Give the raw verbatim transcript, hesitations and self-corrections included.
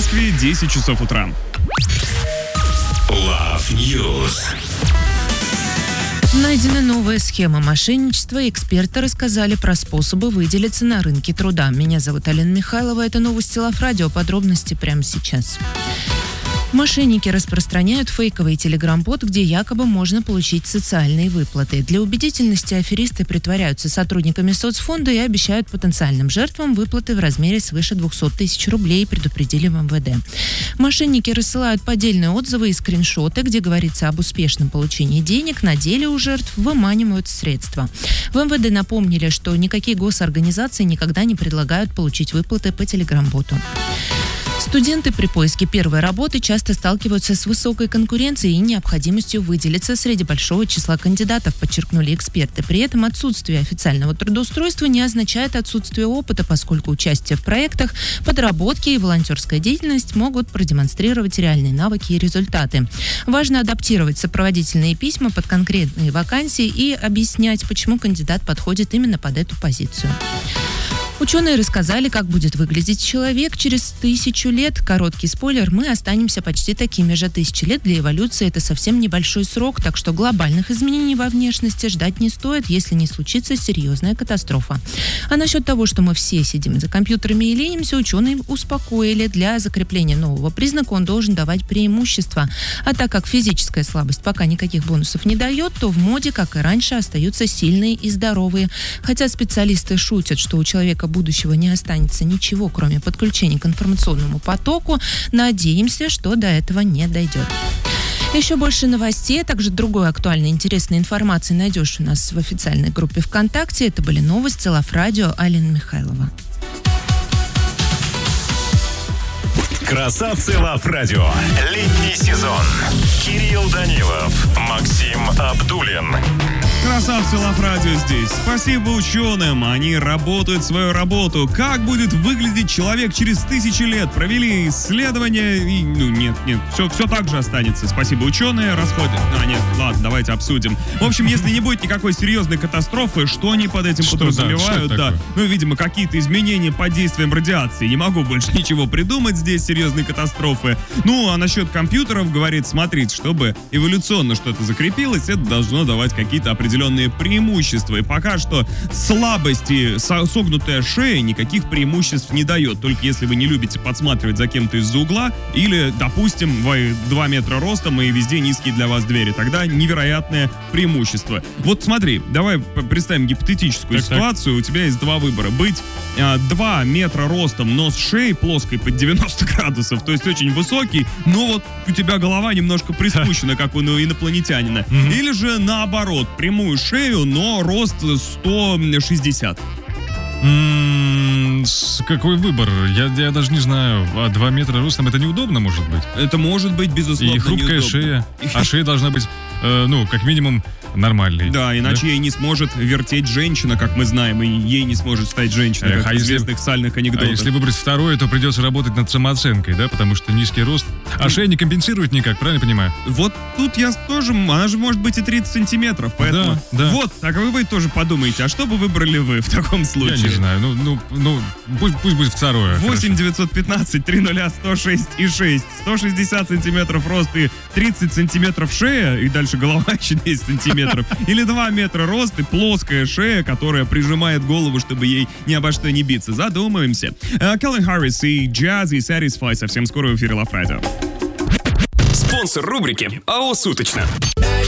Москве десять часов утра. Love News. Найдена новая схема мошенничества, и эксперты рассказали про способы выделиться на рынке труда. Меня зовут Алена Михайлова, это новости Love Radio, подробности прямо сейчас. Мошенники распространяют фейковый телеграм-бот, где якобы можно получить социальные выплаты. Для убедительности аферисты притворяются сотрудниками соцфонда и обещают потенциальным жертвам выплаты в размере свыше двухсот тысяч рублей, предупредили в эм вэ дэ. Мошенники рассылают поддельные отзывы и скриншоты, где говорится об успешном получении денег. На деле у жертв выманивают средства. В эм вэ дэ напомнили, что никакие госорганизации никогда не предлагают получить выплаты по телеграм-боту. Студенты при поиске первой работы часто сталкиваются с высокой конкуренцией и необходимостью выделиться среди большого числа кандидатов, подчеркнули эксперты. При этом отсутствие официального трудоустройства не означает отсутствие опыта, поскольку участие в проектах, подработки и волонтерская деятельность могут продемонстрировать реальные навыки и результаты. Важно адаптировать сопроводительные письма под конкретные вакансии и объяснять, почему кандидат подходит именно под эту позицию. Ученые рассказали, как будет выглядеть человек через тысячу лет. Короткий спойлер: мы останемся почти такими же. Тысячи лет для эволюции – это совсем небольшой срок, так что глобальных изменений во внешности ждать не стоит, если не случится серьезная катастрофа. А насчет того, что мы все сидим за компьютерами и ленимся, ученые успокоили. Для закрепления нового признака он должен давать преимущество. А так как физическая слабость пока никаких бонусов не дает, то в моде, как и раньше, остаются сильные и здоровые. Хотя специалисты шутят, что у человека будущего не останется ничего, кроме подключения к информационному потоку. Надеемся, что до этого не дойдет. Еще больше новостей, а также другой актуальной интересной информации найдешь у нас в официальной группе ВКонтакте. Это были новости Love Radio, Алена Михайлова. Красавцы Love Radio. Летний сезон. Кирилл Данилов, Максим Абдуллин. Красавцы Love Radio здесь. Спасибо ученым, они работают свою работу. Как будет выглядеть человек через тысячи лет? Провели исследования и... Ну, нет, нет, все, все так же останется. Спасибо ученые, расходят. А, нет, ладно, давайте обсудим. В общем, если не будет никакой серьезной катастрофы, что они под этим что, подразумевают? Да, да. Ну, видимо, какие-то изменения под действием радиации. Не могу больше ничего придумать здесь, серьезной катастрофы. Ну, а насчет компьютеров, говорит, смотрите, чтобы эволюционно что-то закрепилось, это должно давать какие-то определенные преимущества. И пока что слабости, согнутая шея никаких преимуществ не дает. Только если вы не любите подсматривать за кем-то из-за угла, или, допустим, вы два метра ростом и везде низкие для вас двери. Тогда невероятное преимущество. Вот смотри, давай представим гипотетическую так, ситуацию. так. У тебя есть два выбора. Быть а, два метра ростом, но с шеей плоской под девяносто градусов, то есть очень высокий, но вот у тебя голова немножко приспущена, как у инопланетянина. Или же наоборот, прямую шею, но рост сто шестьдесят. М-м, какой выбор? Я, я даже не знаю. А два метра ростом — это неудобно, может быть? Это может быть, безусловно, И хрупкая неудобно. шея. А шея должна быть, э, ну, как минимум, нормальной. Да, иначе да? ей не сможет вертеть женщина, как мы знаем, и ей не сможет стать женщиной, Эх, как а в если- известных сальных анекдотах. А если выбрать второе, то придется работать над самооценкой, да? Потому что низкий рост. А шея не компенсирует никак, правильно понимаю? Вот тут я тоже, она же может быть и тридцать сантиметров, поэтому Да, да. вот, так вы, вы тоже подумайте, а что бы выбрали вы в таком случае? Я не знаю. Ну, ну, ну пусть, пусть будет второе. восемь девятьсот пятнадцать триста сто шесть и шесть. сто шестьдесят сантиметров рост и тридцать сантиметров шея, и дальше голова еще десять сантиметров. Или два метра рост и плоская шея, которая прижимает голову, чтобы ей ни обо что не биться. Задумаемся. Кэлвин Харрис и Jazzy Satisfy совсем скоро в эфире Love Radio. Спонсор рубрики АО «Суточно».